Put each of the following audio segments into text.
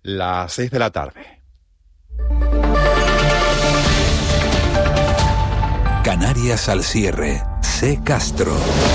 las 6 de la tarde. Canarias al cierre. C. Castro.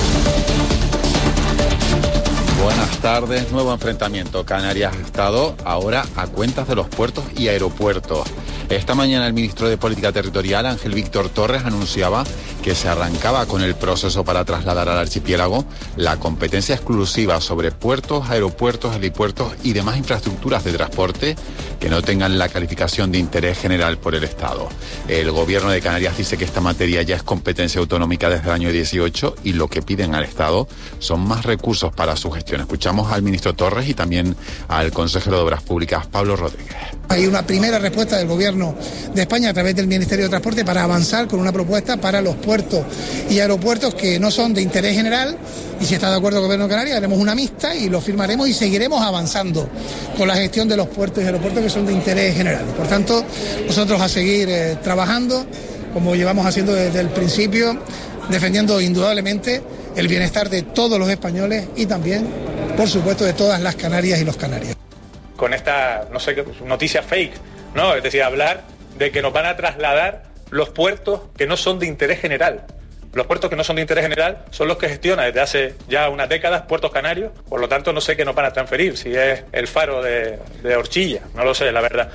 Buenas tardes. Nuevo enfrentamiento. Canarias ha estado ahora a cuentas de los puertos y aeropuertos. Esta mañana el ministro de Política Territorial, Ángel Víctor Torres, anunciaba que se arrancaba con el proceso para trasladar al archipiélago la competencia exclusiva sobre puertos, aeropuertos, helipuertos y demás infraestructuras de transporte que no tengan la calificación de interés general por el Estado. El gobierno de Canarias dice que esta materia ya es competencia autonómica desde el año 18 y lo que piden al Estado son más recursos para su gestión. Escuchamos al ministro Torres y también al consejero de Obras Públicas, Pablo Rodríguez. Hay una primera respuesta del Gobierno de España a través del Ministerio de Transporte para avanzar con una propuesta para los puertos y aeropuertos que no son de interés general, y si está de acuerdo el Gobierno de Canarias haremos una mixta y lo firmaremos y seguiremos avanzando con la gestión de los puertos y aeropuertos que son de interés general. Por tanto, nosotros a seguir trabajando como llevamos haciendo desde el principio, defendiendo indudablemente el bienestar de todos los españoles y también, por supuesto, de todas las Canarias y los canarios. Con esta, no sé qué, noticia fake, ¿no? Es decir, hablar de que nos van a trasladar los puertos que no son de interés general. Los puertos que no son de interés general son los que gestiona desde hace ya unas décadas Puertos Canarios, por lo tanto no sé qué nos van a transferir, si es el faro de Orchilla, no lo sé, la verdad.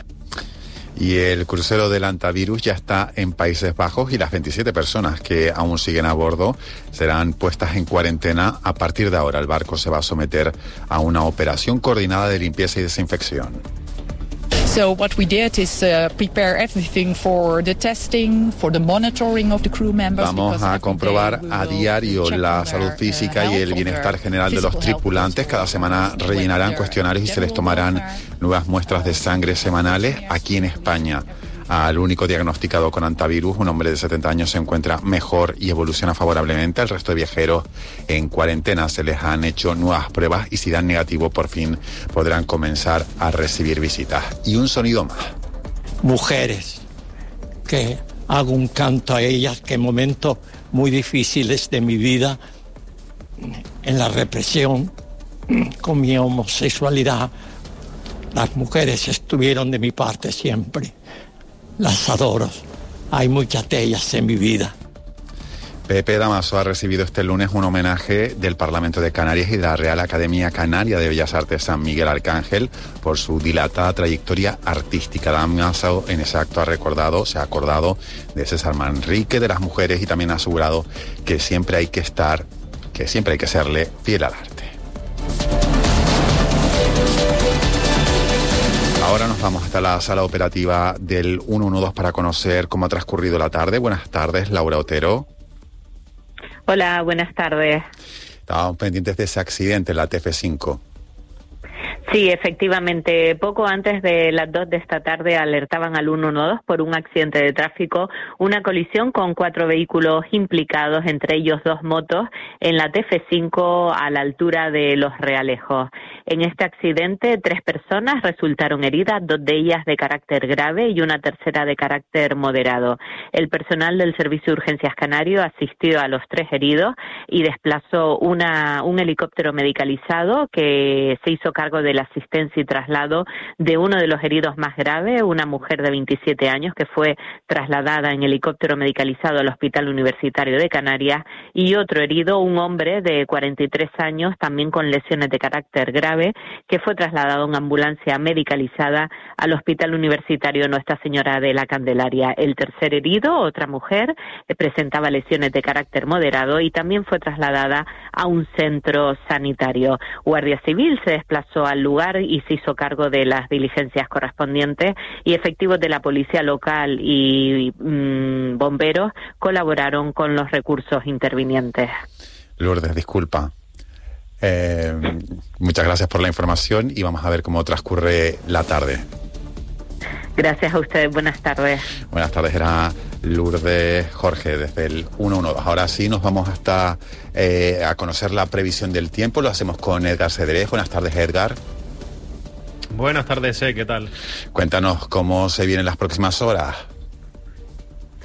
Y el crucero del Antivirus ya está en Países Bajos y las 27 personas que aún siguen a bordo serán puestas en cuarentena. A partir de ahora el barco se va a someter a una operación coordinada de limpieza y desinfección. So what we did is prepare everything for the testing, for the monitoring of the crew members. Vamos a comprobar a diario la salud física y el bienestar general de los tripulantes. Cada semana rellenarán cuestionarios y se les tomarán nuevas muestras de sangre semanales. Aquí en España, al único diagnosticado con antivirus, un hombre de 70 años, se encuentra mejor y evoluciona favorablemente. Al resto de viajeros en cuarentena se les han hecho nuevas pruebas y si dan negativo, por fin podrán comenzar a recibir visitas. Y un sonido más. Mujeres, que hago un canto a ellas que en momentos muy difíciles de mi vida, en la represión, con mi homosexualidad, las mujeres estuvieron de mi parte siempre. Las adoro. Hay muchas de ellas en mi vida. Pepe Damaso ha recibido este lunes un homenaje del Parlamento de Canarias y de la Real Academia Canaria de Bellas Artes San Miguel Arcángel por su dilatada trayectoria artística. Damaso en ese acto se ha acordado de César Manrique, de las mujeres y también ha asegurado que siempre hay que serle fiel al arte. Ahora nos vamos hasta la sala operativa del 112 para conocer cómo ha transcurrido la tarde. Buenas tardes, Laura Otero. Hola, buenas tardes. Estábamos pendientes de ese accidente en la TF5. Sí, efectivamente, poco antes de las 2 de esta tarde alertaban al 112 por un accidente de tráfico, una colisión con 4 vehículos implicados, entre ellos 2 motos, en la TF5 a la altura de Los Realejos. En este accidente, 3 personas resultaron heridas, 2 de ellas de carácter grave y una tercera de carácter moderado. El personal del Servicio de Urgencias Canario asistió a los 3 heridos y desplazó un helicóptero medicalizado que se hizo cargo de la asistencia y traslado de uno de los heridos más graves, una mujer de 27 años que fue trasladada en helicóptero medicalizado al Hospital Universitario de Canarias, y otro herido, un hombre de 43 años, también con lesiones de carácter grave, que fue trasladado en ambulancia medicalizada al Hospital Universitario Nuestra Señora de la Candelaria. El tercer herido, otra mujer, presentaba lesiones de carácter moderado y también fue trasladada a un centro sanitario. Guardia Civil se desplazó al lugar y se hizo cargo de las diligencias correspondientes, y efectivos de la policía local y bomberos colaboraron con los recursos intervinientes. Lourdes, disculpa. Muchas gracias por la información y vamos a ver cómo transcurre la tarde. Gracias a ustedes, buenas tardes. Buenas tardes, era Lourdes Jorge desde el 112. Ahora sí nos vamos hasta a conocer la previsión del tiempo. Lo hacemos con Edgar Cedrés. Buenas tardes, Edgar. Buenas tardes, ¿qué tal? Cuéntanos cómo se vienen las próximas horas.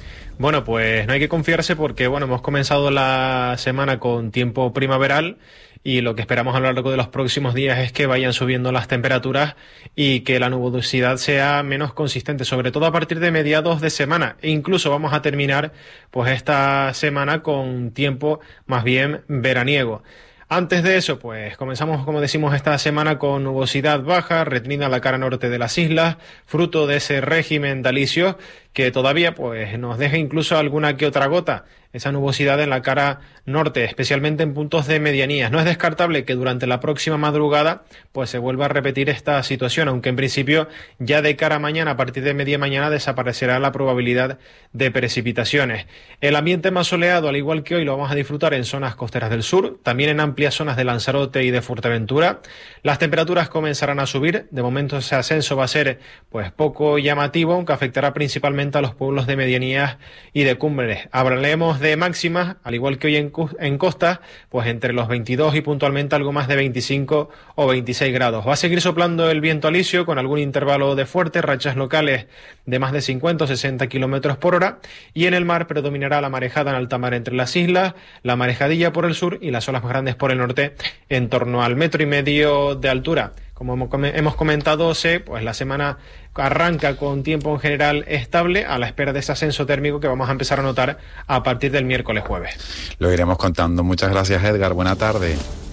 Bueno, pues no hay que confiarse porque, hemos comenzado la semana con tiempo primaveral y lo que esperamos a lo largo de los próximos días es que vayan subiendo las temperaturas y que la nubosidad sea menos consistente, sobre todo a partir de mediados de semana, e incluso vamos a terminar pues esta semana con tiempo más bien veraniego. Antes de eso, pues comenzamos, como decimos, esta semana con nubosidad baja, retenida la cara norte de las islas, fruto de ese régimen dalicio que todavía pues nos deja incluso alguna que otra gota, esa nubosidad en la cara norte, especialmente en puntos de medianías. No es descartable que durante la próxima madrugada pues se vuelva a repetir esta situación, aunque en principio ya de cara a mañana, a partir de media mañana, desaparecerá la probabilidad de precipitaciones. El ambiente más soleado, al igual que hoy, lo vamos a disfrutar en zonas costeras del sur, también en amplias zonas de Lanzarote y de Fuerteventura. Las temperaturas comenzarán a subir, de momento ese ascenso va a ser pues poco llamativo, aunque afectará principalmente a los pueblos de medianías y de cumbres. Hablaremos de máximas, al igual que hoy en costa, pues entre los 22 y puntualmente algo más de 25 o 26 grados. Va a seguir soplando el viento alisio con algún intervalo de fuertes rachas locales de más de 50 o 60 kilómetros por hora, y en el mar predominará la marejada en alta mar entre las islas, la marejadilla por el sur y las olas más grandes por el norte en torno al 1,5 metros de altura. Como hemos comentado, pues la semana arranca con tiempo en general estable, a la espera de ese ascenso térmico que vamos a empezar a notar a partir del miércoles jueves. Lo iremos contando. Muchas gracias, Edgar. Buena tarde.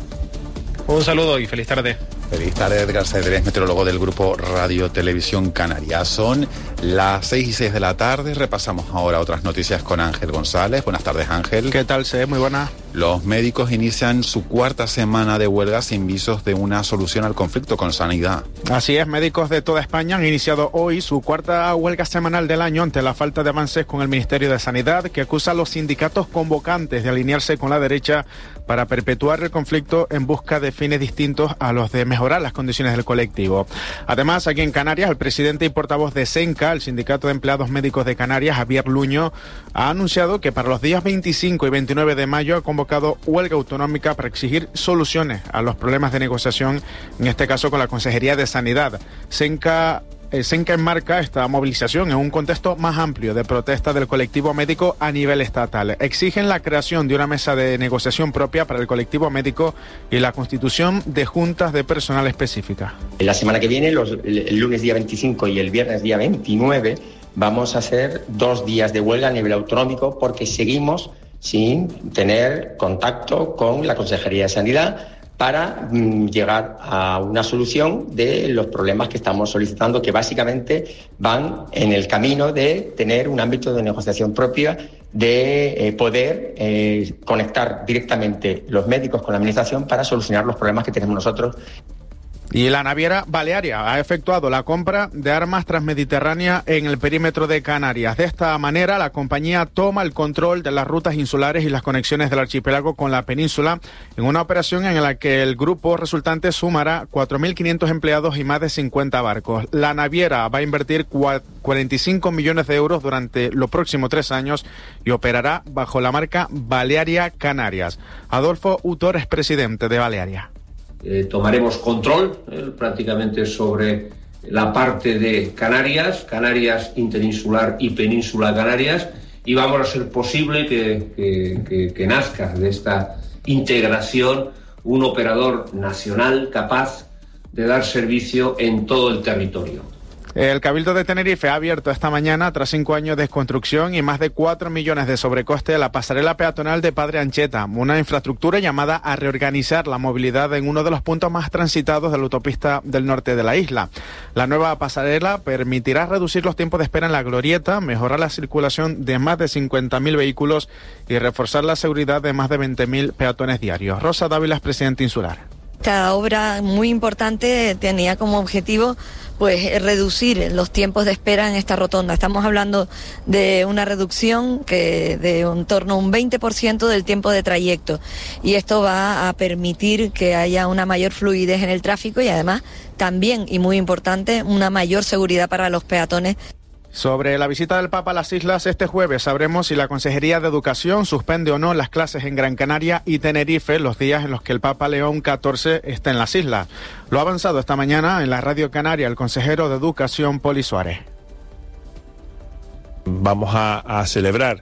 Un saludo y feliz tarde. Feliz tarde, Edgar Cedrés, meteorólogo del Grupo Radio Televisión Canaria. Son las 6:06 de la tarde. Repasamos ahora otras noticias con Ángel González. Buenas tardes, Ángel. ¿Qué tal, C? Muy buenas. Los médicos inician su cuarta semana de huelga sin visos de una solución al conflicto con Sanidad. Así es, médicos de toda España han iniciado hoy su cuarta huelga semanal del año ante la falta de avances con el Ministerio de Sanidad, que acusa a los sindicatos convocantes de alinearse con la derecha para perpetuar el conflicto en busca de fines distintos a los de mejorar las condiciones del colectivo. Además, aquí en Canarias, el presidente y portavoz de SENCA, el Sindicato de Empleados Médicos de Canarias, Javier Luño, ha anunciado que para los días 25 y 29 de mayo ha convocado huelga autonómica para exigir soluciones a los problemas de negociación, en este caso con la Consejería de Sanidad. SENCA enmarca esta movilización en un contexto más amplio de protesta del colectivo médico a nivel estatal. Exigen la creación de una mesa de negociación propia para el colectivo médico y la constitución de juntas de personal específicas. La semana que viene, el lunes día 25 y el viernes día 29, vamos a hacer 2 días de huelga a nivel autonómico porque seguimos sin tener contacto con la Consejería de Sanidad para llegar a una solución de los problemas que estamos solicitando, que básicamente van en el camino de tener un ámbito de negociación propia, de poder conectar directamente los médicos con la administración para solucionar los problemas que tenemos nosotros. Y la naviera Balearia ha efectuado la compra de armas transmediterráneas en el perímetro de Canarias. De esta manera, la compañía toma el control de las rutas insulares y las conexiones del archipiélago con la península, en una operación en la que el grupo resultante sumará 4.500 empleados y más de 50 barcos. La naviera va a invertir 45 millones de euros durante los próximos 3 años y operará bajo la marca Balearia Canarias. Adolfo Utor es presidente de Balearia. Tomaremos control prácticamente sobre la parte de Canarias interinsular y península Canarias, y vamos a hacer posible que nazca de esta integración un operador nacional capaz de dar servicio en todo el territorio. El Cabildo de Tenerife ha abierto esta mañana, tras 5 años de construcción y más de 4 millones de sobrecoste, la pasarela peatonal de Padre Ancheta, una infraestructura llamada a reorganizar la movilidad en uno de los puntos más transitados de la autopista del norte de la isla. La nueva pasarela permitirá reducir los tiempos de espera en la glorieta, mejorar la circulación de más de 50.000 vehículos y reforzar la seguridad de más de 20.000 peatones diarios. Rosa Dávila es presidenta insular. Esta obra muy importante tenía como objetivo reducir los tiempos de espera en esta rotonda. Estamos hablando de una reducción que de en torno a un 20% del tiempo de trayecto, y esto va a permitir que haya una mayor fluidez en el tráfico y además también, y muy importante, una mayor seguridad para los peatones. Sobre la visita del Papa a las islas, este jueves sabremos si la Consejería de Educación suspende o no las clases en Gran Canaria y Tenerife los días en los que el Papa León XIV está en las islas. Lo ha avanzado esta mañana en la Radio Canaria el consejero de Educación, Poli Suárez. Vamos a celebrar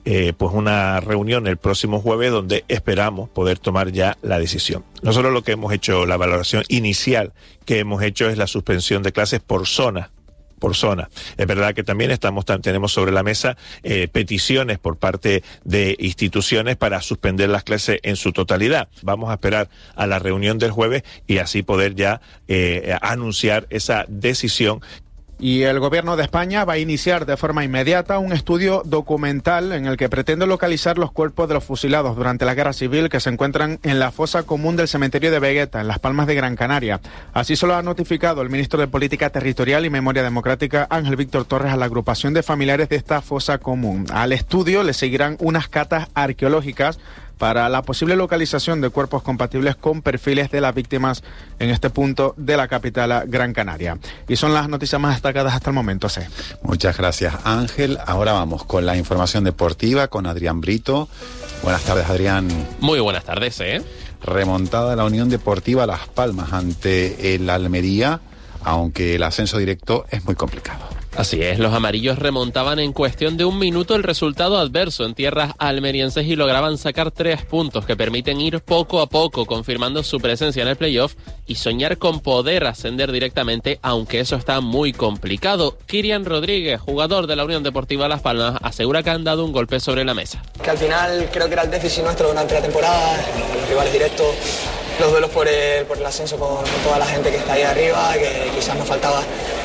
pues una reunión el próximo jueves donde esperamos poder tomar ya la decisión. Nosotros lo que hemos hecho, la valoración inicial que hemos hecho es la suspensión de clases por zona. Es verdad que también tenemos sobre la mesa peticiones por parte de instituciones para suspender las clases en su totalidad. Vamos a esperar a la reunión del jueves y así poder ya anunciar esa decisión. Y el Gobierno de España va a iniciar de forma inmediata un estudio documental en el que pretende localizar los cuerpos de los fusilados durante la Guerra Civil que se encuentran en la fosa común del cementerio de Vegueta, en Las Palmas de Gran Canaria. Así se lo ha notificado el ministro de Política Territorial y Memoria Democrática, Ángel Víctor Torres, a la agrupación de familiares de esta fosa común. Al estudio le seguirán unas catas arqueológicas para la posible localización de cuerpos compatibles con perfiles de las víctimas en este punto de la capital Gran Canaria. Y son las noticias más destacadas hasta el momento, sí. Muchas gracias, Ángel. Ahora vamos con la información deportiva con Adrián Brito. Buenas tardes, Adrián. Muy buenas tardes, Remontada la Unión Deportiva Las Palmas ante el Almería, aunque el ascenso directo es muy complicado. Así es, los amarillos remontaban en cuestión de un minuto el resultado adverso en tierras almerienses y lograban sacar 3 puntos que permiten ir poco a poco confirmando su presencia en el playoff y soñar con poder ascender directamente, aunque eso está muy complicado. Kirian Rodríguez, jugador de la Unión Deportiva Las Palmas, asegura que han dado un golpe sobre la mesa. Que al final creo que era el déficit nuestro durante la temporada, los rivales directos, los duelos por el ascenso con toda la gente que está ahí arriba, que quizás nos faltaba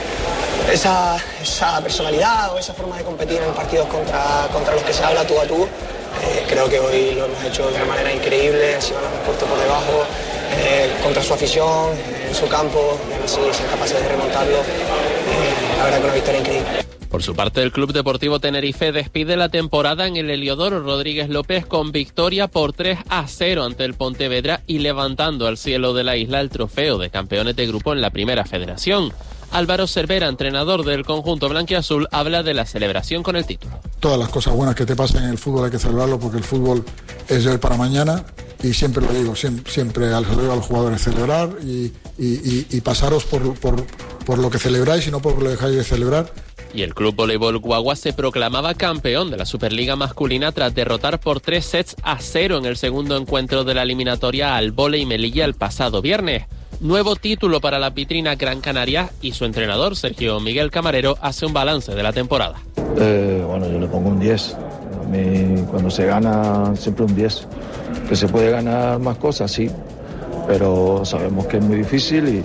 esa personalidad o esa forma de competir en partidos contra los que se habla tú a tú. Creo que hoy lo hemos hecho de una manera increíble, encima nos hemos puesto por debajo, contra su afición, en su campo, y así ser capaces de remontarlo. La verdad que una victoria increíble. Por su parte, el Club Deportivo Tenerife despide la temporada en el Heliodoro Rodríguez López con victoria por 3-0 ante el Pontevedra y levantando al cielo de la isla el trofeo de campeones de grupo en la Primera Federación. Álvaro Cervera, entrenador del conjunto blanquiazul, habla de la celebración con el título. Todas las cosas buenas que te pasan en el fútbol hay que celebrarlo porque el fútbol es de hoy para mañana y siempre lo digo, siempre al los jugadores celebrar y pasaros por lo que celebráis y no por lo que dejáis de celebrar. Y el Club Voleibol Guagua se proclamaba campeón de la Superliga masculina tras derrotar por 3-0 en el segundo encuentro de la eliminatoria al Vóley Melilla el pasado viernes. Nuevo título para la vitrina Gran Canaria y su entrenador, Sergio Miguel Camarero, hace un balance de la temporada. Bueno, yo le pongo un 10. A mí, cuando se gana, siempre un 10. Que se puede ganar más cosas, sí, pero sabemos que es muy difícil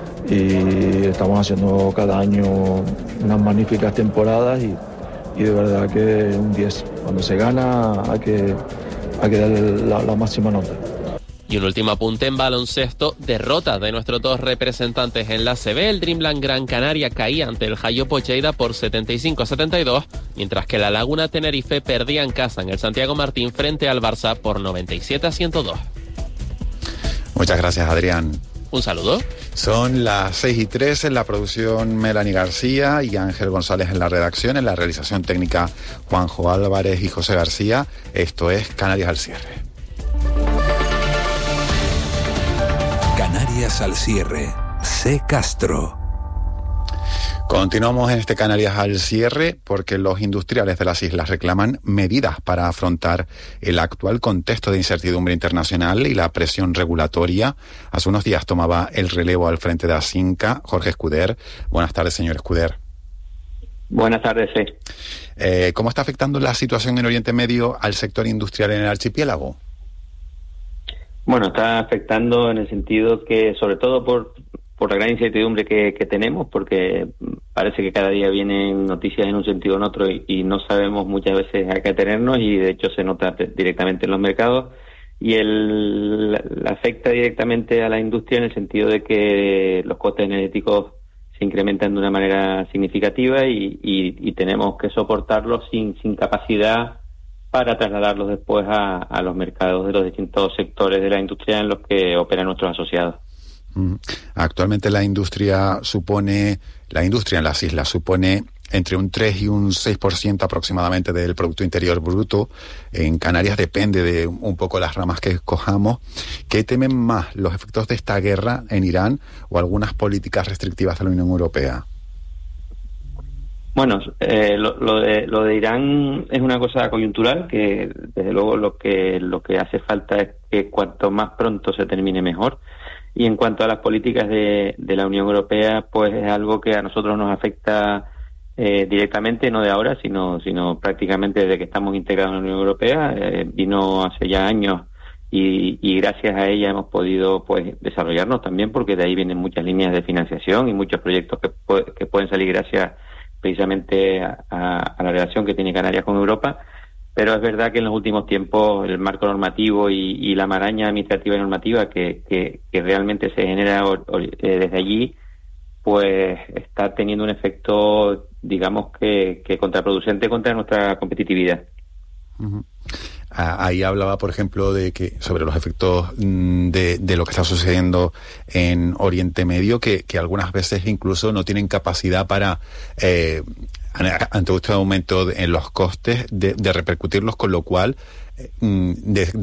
y estamos haciendo cada año unas magníficas temporadas y de verdad que un 10. Cuando se gana hay que darle la máxima nota. Y un último apunte en baloncesto, derrota de nuestros dos representantes en la CB. El Dreamland Gran Canaria caía ante el Jayopo Lleida por 75-72, mientras que la Laguna Tenerife perdía en casa en el Santiago Martín frente al Barça por 97-102. Muchas gracias, Adrián. Un saludo. Son las 6:03 en la producción Melanie García y Ángel González en la redacción, en la realización técnica Juanjo Álvarez y José García. Esto es Canarias al cierre. Canarias al cierre. C. Castro. Continuamos en este Canarias al cierre porque los industriales de las islas reclaman medidas para afrontar el actual contexto de incertidumbre internacional y la presión regulatoria. Hace unos días tomaba el relevo al frente de Asinca Jorge Escuder. Buenas tardes, señor Escuder. Buenas tardes, sí. ¿Cómo está afectando la situación en Oriente Medio al sector industrial en el archipiélago? Bueno, está afectando en el sentido que, sobre todo por la gran incertidumbre que tenemos, porque parece que cada día vienen noticias en un sentido o en otro y no sabemos muchas veces a qué atenernos y de hecho se nota directamente en los mercados y afecta directamente a la industria en el sentido de que los costes energéticos se incrementan de una manera significativa y tenemos que soportarlos sin capacidad para trasladarlos después a los mercados de los distintos sectores de la industria en los que operan nuestros asociados. Actualmente la industria en las islas supone entre un 3 y un 6% aproximadamente del Producto Interior Bruto. En Canarias depende de un poco las ramas que escojamos. ¿Qué temen más, los efectos de esta guerra en Irán o algunas políticas restrictivas de la Unión Europea? Bueno, lo de Irán es una cosa coyuntural que desde luego lo que hace falta es que cuanto más pronto se termine mejor. Y en cuanto a las políticas de la Unión Europea, pues es algo que a nosotros nos afecta directamente, no de ahora, sino prácticamente desde que estamos integrados en la Unión Europea. Vino hace ya años y gracias a ella hemos podido pues desarrollarnos también, porque de ahí vienen muchas líneas de financiación y muchos proyectos que pueden salir gracias precisamente a la relación que tiene Canarias con Europa. Pero es verdad que en los últimos tiempos el marco normativo y la maraña administrativa y normativa que realmente se genera desde allí, pues está teniendo un efecto, digamos que contraproducente contra nuestra competitividad. Uh-huh. Ahí hablaba, por ejemplo, de que sobre los efectos de lo que está sucediendo en Oriente Medio, que algunas veces incluso no tienen capacidad para ante este aumento en los costes de repercutirlos, con lo cual